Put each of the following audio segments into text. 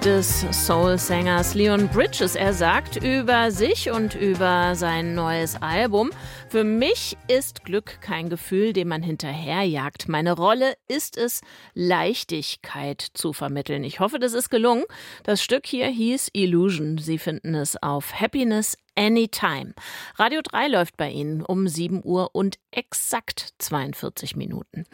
des Soul-Sängers Leon Bridges. Er sagt über sich und über sein neues Album: Für mich ist Glück kein Gefühl, dem man hinterherjagt. Meine Rolle ist es, Leichtigkeit zu vermitteln. Ich hoffe, das ist gelungen. Das Stück hier hieß Illusion. Sie finden es auf Happiness Anytime. Radio 3 läuft bei Ihnen um 7 Uhr und exakt 42 Minuten.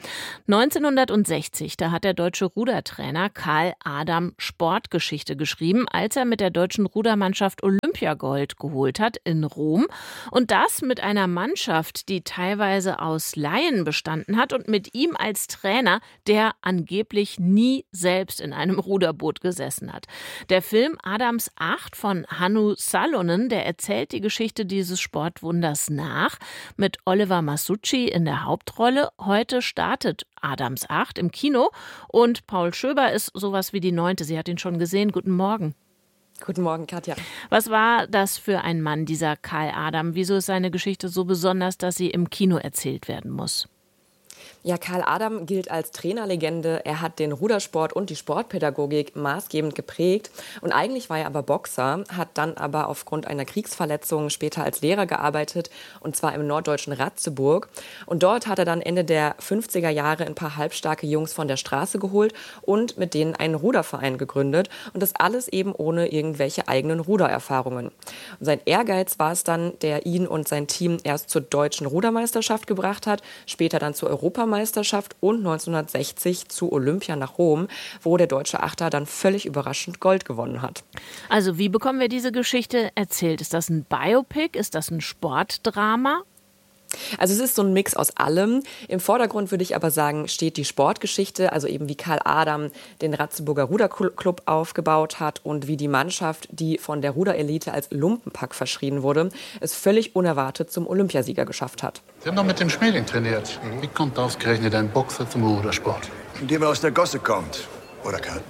1960, da hat der deutsche Rudertrainer Karl Adam Sportgeschichte geschrieben, als er mit der deutschen Rudermannschaft Olympiagold geholt hat in Rom. Und das mit einer Mannschaft, die teilweise aus Laien bestanden hat und mit ihm als Trainer, der angeblich nie selbst in einem Ruderboot gesessen hat. Der Film Adams 8 von Hannu Salonen, der erzählt die Geschichte dieses Sportwunders nach, mit Oliver Masucci in der Hauptrolle. Heute startet Adams 8 im Kino und Paul Schöber ist sowas wie die 9. Sie hat ihn schon gesehen. Guten Morgen. Guten Morgen, Katja. Was war das für ein Mann, dieser Karl Adam? Wieso ist seine Geschichte so besonders, dass sie im Kino erzählt werden muss? Ja, Karl Adam gilt als Trainerlegende. Er hat den Rudersport und die Sportpädagogik maßgebend geprägt. Und eigentlich war er aber Boxer, hat dann aber aufgrund einer Kriegsverletzung später als Lehrer gearbeitet, und zwar im norddeutschen Ratzeburg. Und dort hat er dann Ende der 50er Jahre ein paar halbstarke Jungs von der Straße geholt und mit denen einen Ruderverein gegründet. Und das alles eben ohne irgendwelche eigenen Rudererfahrungen. Und sein Ehrgeiz war es dann, der ihn und sein Team erst zur deutschen Rudermeisterschaft gebracht hat, später dann zur Europameisterschaft und 1960 zu Olympia nach Rom, wo der deutsche Achter dann völlig überraschend Gold gewonnen hat. Also wie bekommen wir diese Geschichte erzählt? Ist das ein Biopic? Ist das ein Sportdrama? Also es ist so ein Mix aus allem. Im Vordergrund würde ich aber sagen, steht die Sportgeschichte, also eben wie Karl Adam den Ratzeburger Ruderclub aufgebaut hat und wie die Mannschaft, die von der Ruderelite als Lumpenpack verschrien wurde, es völlig unerwartet zum Olympiasieger geschafft hat. Sie haben doch mit dem Schmeling trainiert. Wie kommt ausgerechnet ein Boxer zum Rudersport? Indem er aus der Gosse kommt, oder Karl?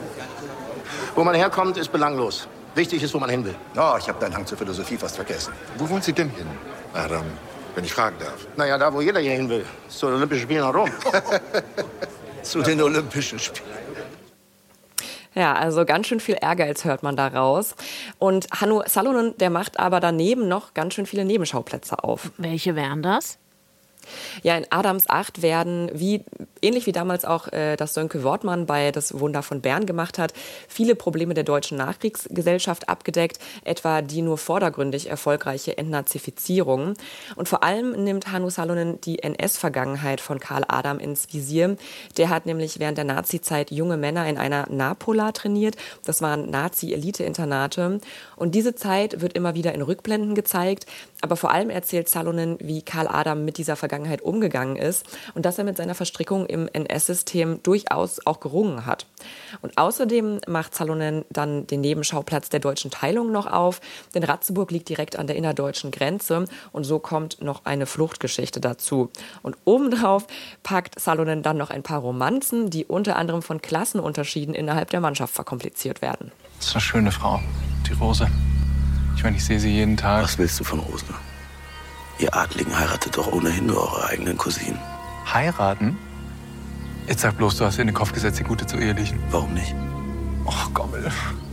Wo man herkommt, ist belanglos. Wichtig ist, wo man hin will. Oh, ich habe deinen Hang zur Philosophie fast vergessen. Wo wollen Sie denn hin, Adam, wenn ich fragen darf? Naja, da, wo jeder hier hin will. Zu den Olympischen Spielen nach Rom. Zu den Olympischen Spielen. Ja, also ganz schön viel Ehrgeiz hört man da raus. Und Hannu Salonen, der macht aber daneben noch ganz schön viele Nebenschauplätze auf. Welche wären das? Ja, in Adams 8 werden, ähnlich wie damals auch das Sönke Wortmann bei Das Wunder von Bern gemacht hat, viele Probleme der deutschen Nachkriegsgesellschaft abgedeckt, etwa die nur vordergründig erfolgreiche Entnazifizierung. Und vor allem nimmt Hannu Salonen die NS-Vergangenheit von Karl Adam ins Visier. Der hat nämlich während der Nazizeit junge Männer in einer Napola trainiert. Das waren Nazi-Elite-Internate. Und diese Zeit wird immer wieder in Rückblenden gezeigt. Aber vor allem erzählt Salonen, wie Karl Adam mit dieser Vergangenheit umgegangen ist und dass er mit seiner Verstrickung im NS-System durchaus auch gerungen hat. Und außerdem macht Salonen dann den Nebenschauplatz der deutschen Teilung noch auf, denn Ratzeburg liegt direkt an der innerdeutschen Grenze und so kommt noch eine Fluchtgeschichte dazu. Und obendrauf packt Salonen dann noch ein paar Romanzen, die unter anderem von Klassenunterschieden innerhalb der Mannschaft verkompliziert werden. Das ist eine schöne Frau, die Rose. Ich meine, ich sehe sie jeden Tag. Was willst du von Rosen? Ihr Adligen heiratet doch ohnehin nur eure eigenen Cousinen. Heiraten? Jetzt sag bloß, du hast dir in den Kopf gesetzt, die Gute zu ehelichen. Warum nicht? Och, Gommel.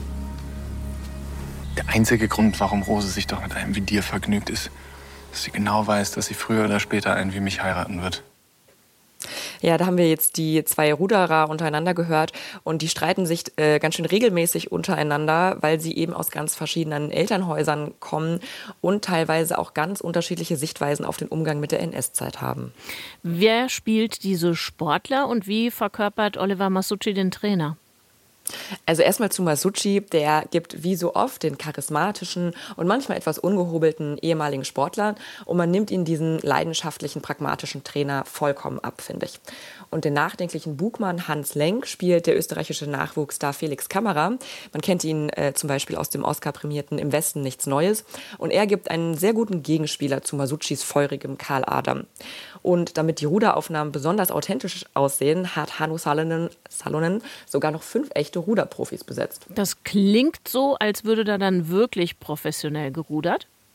Der einzige Grund, warum Rose sich doch mit einem wie dir vergnügt, ist, dass sie genau weiß, dass sie früher oder später einen wie mich heiraten wird. Ja, da haben wir jetzt die zwei Ruderer untereinander gehört und die streiten sich ganz schön regelmäßig untereinander, weil sie eben aus ganz verschiedenen Elternhäusern kommen und teilweise auch ganz unterschiedliche Sichtweisen auf den Umgang mit der NS-Zeit haben. Wer spielt diese Sportler und wie verkörpert Oliver Masucci den Trainer? Also erstmal zu Masucci, der gibt wie so oft den charismatischen und manchmal etwas ungehobelten ehemaligen Sportler und man nimmt ihn diesen leidenschaftlichen, pragmatischen Trainer vollkommen ab, finde ich. Und den nachdenklichen Bugmann Hans Lenk spielt der österreichische Nachwuchsstar Felix Kammerer. Man kennt ihn zum Beispiel aus dem Oscar-prämierten Im Westen nichts Neues. Und er gibt einen sehr guten Gegenspieler zu Masuccis feurigem Karl Adam. Und damit die Ruderaufnahmen besonders authentisch aussehen, hat Hannu Salonen sogar noch 5 echte Ruderprofis besetzt. Das klingt so, als würde da dann wirklich professionell gerudert.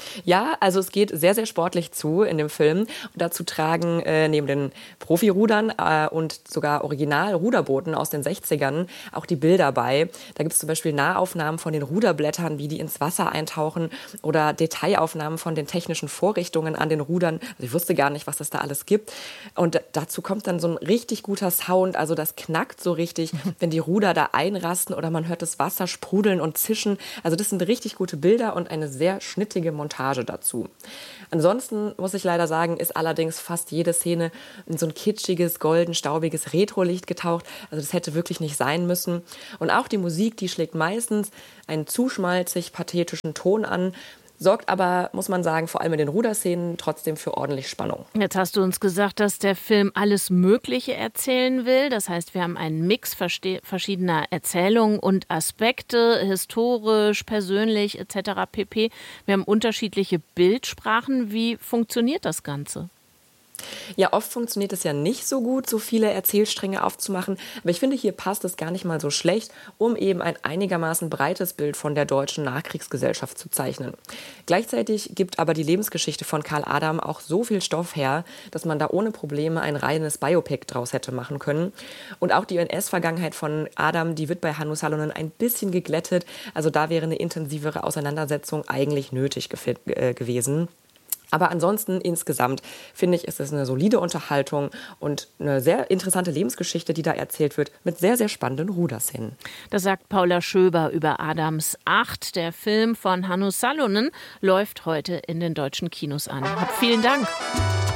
Ja, also es geht sehr, sehr sportlich zu in dem Film. Und dazu tragen neben den Profirudern und sogar Original-Ruderbooten aus den 60ern auch die Bilder bei. Da gibt es zum Beispiel Nahaufnahmen von den Ruderblättern, wie die ins Wasser eintauchen oder Detailaufnahmen von den technischen Vorrichtungen an den Rudern. Also ich wusste gar nicht, was es da alles gibt. Und dazu kommt dann so ein richtig guter Sound. Also das knackt so richtig, wenn die Ruder da einrasten oder man hört das Wasser sprudeln und zischen. Also das sind richtig gute Bilder und eine sehr schnittige Montage dazu. Ansonsten muss ich leider sagen, ist allerdings fast jede Szene in so ein kitschiges, golden, staubiges Retrolicht getaucht. Also das hätte wirklich nicht sein müssen. Und auch die Musik, die schlägt meistens einen zu schmalzig pathetischen Ton an, sorgt aber, muss man sagen, vor allem in den Ruderszenen trotzdem für ordentlich Spannung. Jetzt hast du uns gesagt, dass der Film alles Mögliche erzählen will. Das heißt, wir haben einen Mix verschiedener Erzählungen und Aspekte, historisch, persönlich etc. pp. Wir haben unterschiedliche Bildsprachen. Wie funktioniert das Ganze? Ja, oft funktioniert es ja nicht so gut, so viele Erzählstränge aufzumachen. Aber ich finde, hier passt es gar nicht mal so schlecht, um eben ein einigermaßen breites Bild von der deutschen Nachkriegsgesellschaft zu zeichnen. Gleichzeitig gibt aber die Lebensgeschichte von Karl Adam auch so viel Stoff her, dass man da ohne Probleme ein reines Biopic draus hätte machen können. Und auch die NS-Vergangenheit von Adam, die wird bei Hannu Salonen ein bisschen geglättet. Also da wäre eine intensivere Auseinandersetzung eigentlich nötig gewesen. Aber ansonsten insgesamt finde ich, ist es eine solide Unterhaltung und eine sehr interessante Lebensgeschichte, die da erzählt wird, mit sehr, sehr spannenden Ruderszenen. Das sagt Paula Schöber über Adams 8. Der Film von Hannu Salonen läuft heute in den deutschen Kinos an. Vielen Dank.